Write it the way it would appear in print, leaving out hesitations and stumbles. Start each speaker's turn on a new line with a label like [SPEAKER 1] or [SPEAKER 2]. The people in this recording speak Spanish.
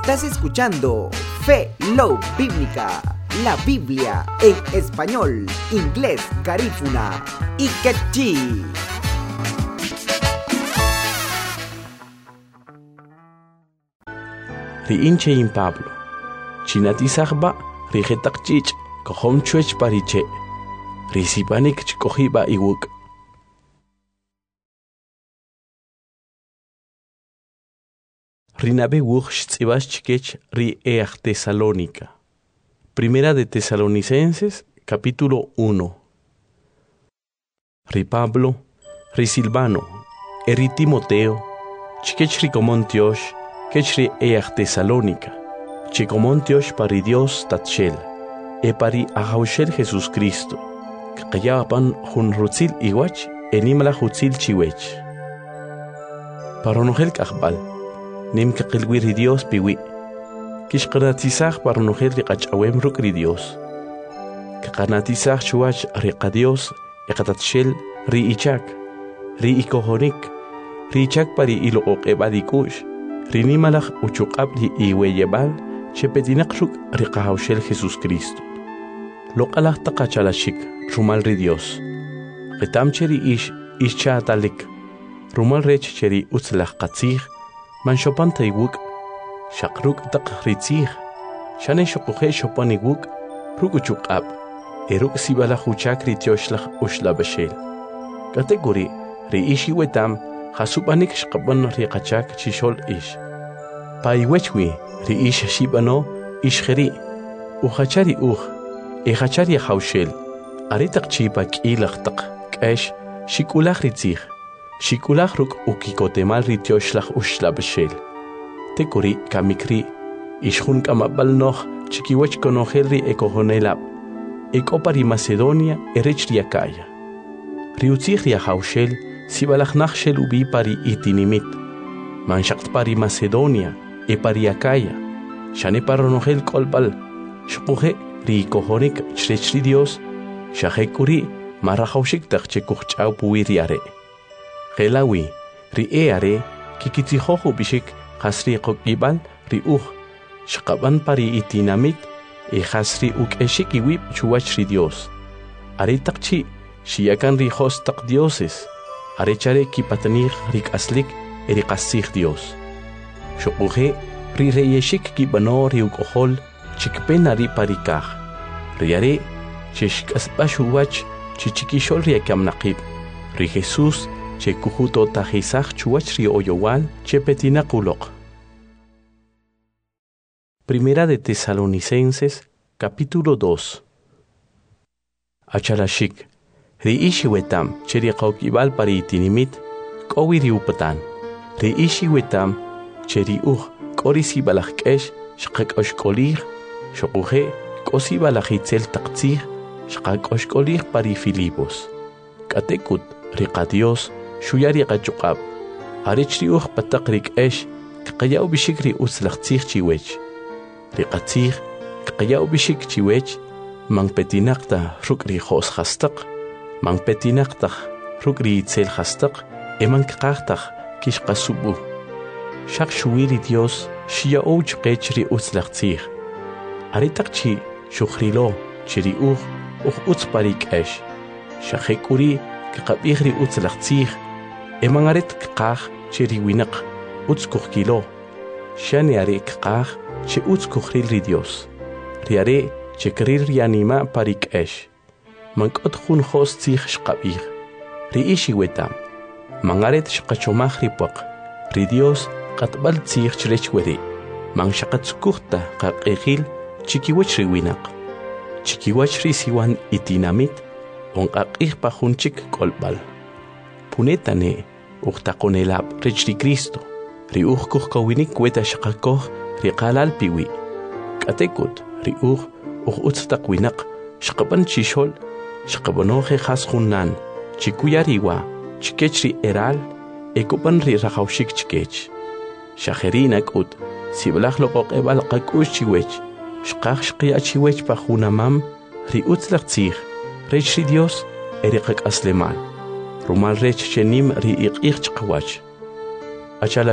[SPEAKER 1] Estás escuchando Fe Love Bíblica, la Biblia en español, inglés, garífuna y quechí.
[SPEAKER 2] Riinche in Pablo, chinatizagba, rigetakchich, kohom chuech pariche, risipanik chkohiba iwuk. Rinabe wuch tzibas chikech ri each Tesalónica. Primera de Tesalonicenses, capítulo 1. Ri Pablo, ri Silvano, ri Timoteo, chikech ri Comontiosh, kech ri each Tesalónica, chicomontiosh pari Dios tatshel, pari ahaushel Jesús Cristo, kayapan hun rutzil iwach, enimala hutzil chiwech. Paronogel kachbal, nim kakilwiri Dios piwi, kishkanatizach paronogel rikachawem rukri Dios, kakanatizach chuach rika Dios, ekatatshel ri ichak, ri ikohonik, ri ichak pari ilo ebadikush, rinimalach uchukab li iweyebal, chepetinak ruk rikahaushel Jesús Cristo. Lokalach takachalashik, rumal ri Dios. Retam cheri ish chaatalik, rumal rech cheri utzlach katzich, man shopan taywuk, shakruk tak ritzich, shane shokuhe shopan iwuk, ruk uchukab, eruk sibalach uchak ritoshlach ushlabashel. Kategori, ri ishi wetam, Hasupanik shkaban riqachak chishol ish. Paiwechwi ri ish shibano ishkheri. Uchachari echachari haushel. Aritak chipa kilach tak kesh shikulach ritzich. Shikulach ruk ukikotemal ritoshlach ushlabeshel. Tekuri kamikri ishun kamabal noch chikiwech konohel ri ekohonelab. Ekopari Macedonia erech riakaya. Riutzich ria haushel. Sibalach nachshel ubi pari itinimit, manshakt pari Macedonia, pari Acaya, shane paronogel kolbal, shpuhe ri kohonik chrechri Dios, shahekuri marahaushik tachekuchau puiriare. Gelawi, ri eare, kikitihohu bishik, hasri kokibal, ri shkaban pari itinamit, hasri eshik iwip chuachri Dios. Aritakchi, shiakan ri hostak dioses. Arechare kipatanich rik aslik erikasich Dios. Shokuhe ri reyeshik kibano riukohol chikpena ri parikach. Riare chishkasbashuwach chichikishol riakam nakib. Ri Jesús chekuhuto tajisach chuach ri oyowal chepetinakulok. Primera de Tesalonicenses, capítulo 2. Achalashik. Ri ishi wetam cheri qaukibal pari itinimit kowiri upatan. Ri ishi wetam cheri korisi balach kesh shqak oshkolir shokuhe kosi balach itzel taqtzih shqak oshkolir pari Filipos. Katekut ri qadios shuyari qachukab. Arich ri patak ri kesh kqayau bishik ri utzlaqtzih chiwech. Ri qatzih kqayau bishik chiwech mang petinaqta ruk ri khos khastaq. Man petinaqtaq rukri itzel hastaq eman kqaqtaq kishqasubu. Shaq shuwiri Dios shia ouch qechri utzlaqtzih. Aritaqchi shukhrilo chiri utz parik esh. Shaqekuri kqabihri utzlaqtzih eman arit kqaq chiri winaq utz kuhkilo. Shani are kqaq chi utz kuhril Dios. Riare chekrir yanima parik esh. Mankot khun khos tzich shqabir. Ri ishi wetam. Mangaret shqachomach ripuaq. Ri Dios qatbal tzich chrechweri. Man shaqatskuhta qaqeqil chikiwach riwinaq. Chikiwach ri siwan itinamit. On qaqih pahunchik kolbal. Punetane uqtaqonelab rich ri Cristo. Ri kuh kawinik weta shaqakoh ri qalal piwi. Katekut ri utztaqwinaq shqaban chishol. Shqabonoje has hunan, chikuyariwa, chikechri eral, ekopan ri rahaushik chikech. Shaherina kut, siblach lokok ebal kakush chiwech, shkach shkia chiwech pa hunamam, ri utzlach tzich, rech ri Dios, erikak asleman. Rumal rech chenim ri iqich chqawach. Achala